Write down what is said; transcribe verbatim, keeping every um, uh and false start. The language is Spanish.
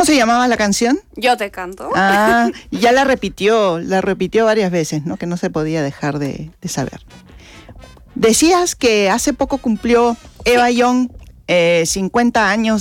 ¿Cómo se llamaba la canción? Yo te canto. Ah, ya la repitió, la repitió varias veces, ¿no? Que no se podía dejar de, de saber. Decías que hace poco cumplió Eva Young eh, cincuenta años